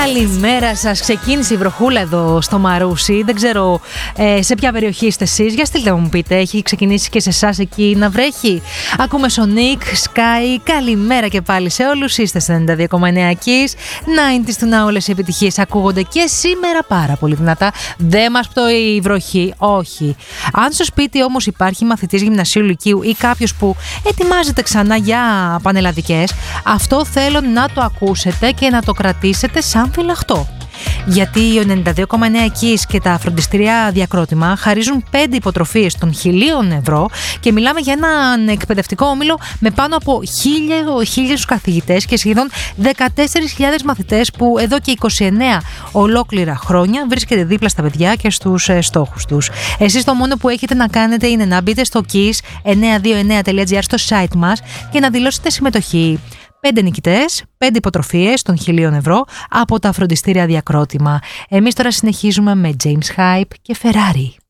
Καλημέρα σας. Ξεκίνησε η βροχούλα εδώ στο Μαρούσι. Δεν ξέρω σε ποια περιοχή είστε εσείς. Για στείλτε μου πείτε. Έχει ξεκινήσει και σε εσάς εκεί να βρέχει? Ακούμε Sonic, Sky. Καλημέρα και πάλι σε όλους. Είστε στα 92,9 Kiss. 90's του να όλες οι επιτυχίες ακούγονται και σήμερα πάρα πολύ δυνατά. Δεν μας πτωεί η βροχή. Όχι. Αν στο σπίτι όμως υπάρχει μαθητής γυμνασίου λυκείου ή κάποιος που ετοιμάζεται ξανά για πανελλαδικές, αυτό θέλω να το ακούσετε και να το κρατήσετε σαν φυλαχτό. Γιατί οι 92,9 Kiss και τα φροντιστήρια Διακρότημα χαρίζουν 5 υποτροφίες των 1.000 ευρώ και μιλάμε για έναν εκπαιδευτικό όμιλο με πάνω από 1.000 καθηγητές και σχεδόν 14.000 μαθητές που εδώ και 29 ολόκληρα χρόνια βρίσκεται δίπλα στα παιδιά και στους στόχους τους. Εσείς το μόνο που έχετε να κάνετε είναι να μπείτε στο kiss929.gr στο site μας και να δηλώσετε συμμετοχή. 5 νικητές, 5 υποτροφίες των 1.000 ευρώ από τα φροντιστήρια Διακρότημα. Εμείς τώρα συνεχίζουμε με James Hype και Ferrari.